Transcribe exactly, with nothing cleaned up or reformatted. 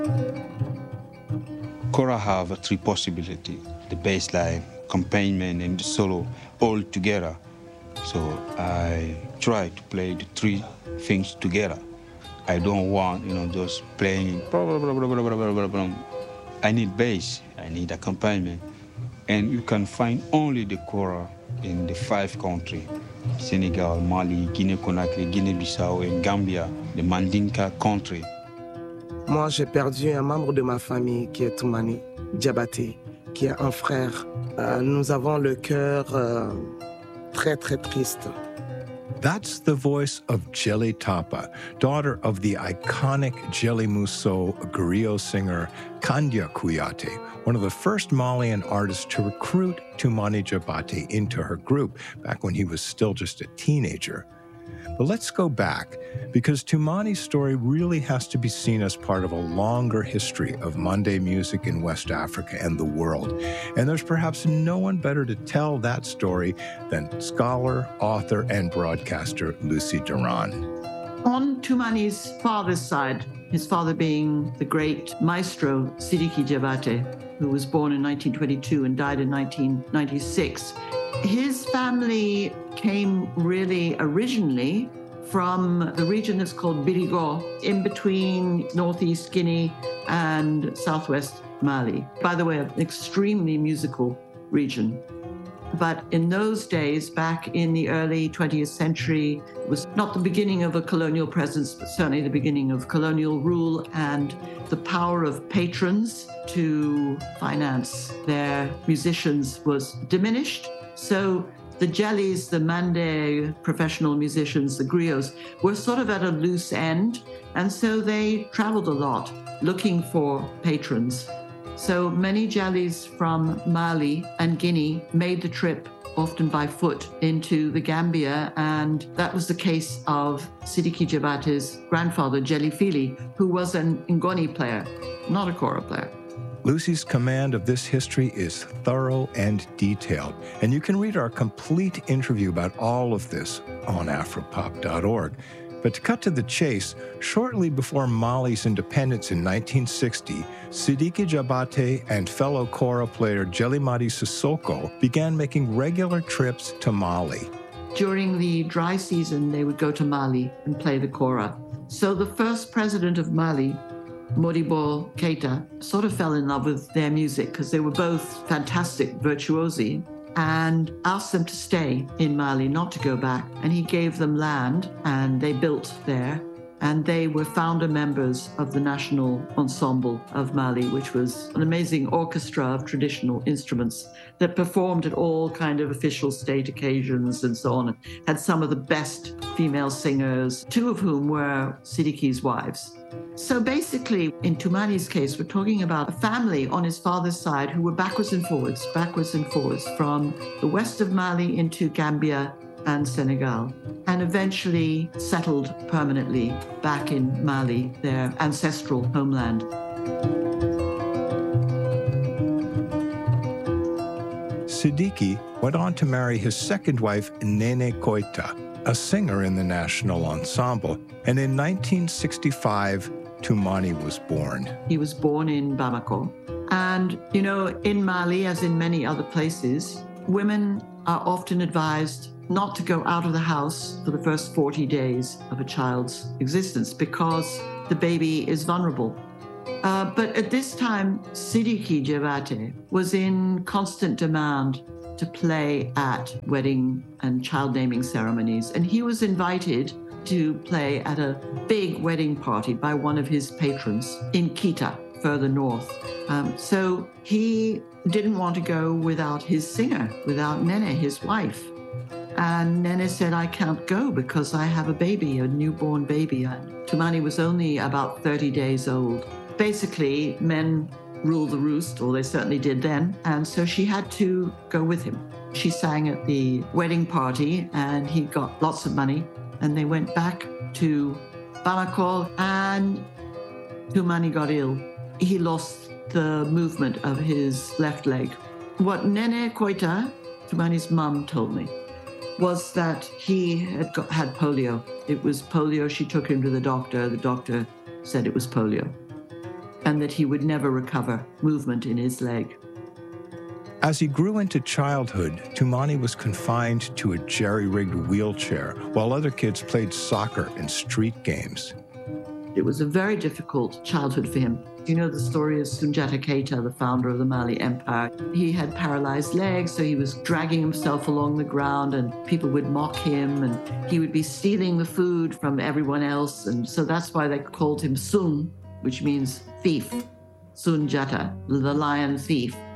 Kora have three possibilities: the bass line, accompaniment, and the solo all together. So I try to play the three things together. I don't want, you know, just playing blah, blah, blah, blah, blah, blah, blah, blah. I need bass, I need accompaniment. And you can find only the Kora in the five countries: Senegal, Mali, Guinée-Conakry, Guinée-Bissau, and Gambia, the Mandinka country. Moi, j'ai perdu un membre de ma famille qui est Toumani Diabaté, qui est un frère. Euh, nous avons le cœur euh, très, très triste. That's the voice of Djely Tapa, daughter of the iconic Djely Mousso griot singer Kandia Kouyaté, one of the first Malian artists to recruit Toumani Diabaté into her group back when he was still just a teenager. But let's go back, because Toumani's story really has to be seen as part of a longer history of Mande music in West Africa and the world. And there's perhaps no one better to tell that story than scholar, author, and broadcaster Lucy Duran. On Toumani's father's side, his father being the great maestro Sidiki Diabaté, who was born in nineteen twenty-two and died in nineteen ninety-six, his family came really originally from the region that's called Birigo, in between northeast Guinea and southwest Mali. By the way, an extremely musical region. But in those days, back in the early twentieth century, it was not the beginning of a colonial presence, but certainly the beginning of colonial rule, and the power of patrons to finance their musicians was diminished. So the Djelys, the Mande professional musicians, the griots, were sort of at a loose end. And so they traveled a lot looking for patrons. So many Djelys from Mali and Guinea made the trip, often by foot, into the Gambia. And that was the case of Sidiki Diabaté's grandfather, Djely Fili, who was an Ngoni player, not a Kora player. Lucy's command of this history is thorough and detailed, and you can read our complete interview about all of this on afropop dot org. But to cut to the chase, shortly before Mali's independence in nineteen sixty, Sidiki Diabaté and fellow Kora player Djely Madi Sissoko began making regular trips to Mali. During the dry season, they would go to Mali and play the Kora. So the first president of Mali, Modibo Keita, sort of fell in love with their music because they were both fantastic virtuosi, and asked them to stay in Mali, not to go back. And he gave them land, and they built there. And they were founder members of the National Ensemble of Mali, which was an amazing orchestra of traditional instruments that performed at all kind of official state occasions and so on, and had some of the best female singers, two of whom were Sidiki's wives. So basically, in Toumani's case, we're talking about a family on his father's side who were backwards and forwards, backwards and forwards from the west of Mali into Gambia and Senegal, and eventually settled permanently back in Mali, their ancestral homeland. Sidiki went on to marry his second wife, Nene Koita, a singer in the National Ensemble, and in nineteen sixty-five, Toumani was born. He was born in Bamako. And, you know, in Mali, as in many other places, women are often advised not to go out of the house for the first forty days of a child's existence because the baby is vulnerable. Uh, but at this time, Sidiki Diabaté was in constant demand to play at wedding and child naming ceremonies. And he was invited to play at a big wedding party by one of his patrons in Kita, further north. Um, so he didn't want to go without his singer, without Nene, his wife. And Nene said, I can't go because I have a baby, a newborn baby. And Toumani was only about thirty days old. Basically, men rule the roost, or they certainly did then, and so she had to go with him. She sang at the wedding party, and he got lots of money, and they went back to Bamako, and Toumani got ill. He lost the movement of his left leg. What Nene Koita, Toumani's mum, told me was that he had got, had polio. It was polio. She took him to the doctor. The doctor said it was polio. and that he would never recover movement in his leg. As he grew into childhood, Toumani was confined to a jerry-rigged wheelchair while other kids played soccer and street games. It was a very difficult childhood for him. You know the story of Soundiata Keita, the founder of the Mali Empire. He had paralyzed legs, so he was dragging himself along the ground and people would mock him and he would be stealing the food from everyone else. And so that's why they called him Sun, which means thief. Soundiata, the lion thief.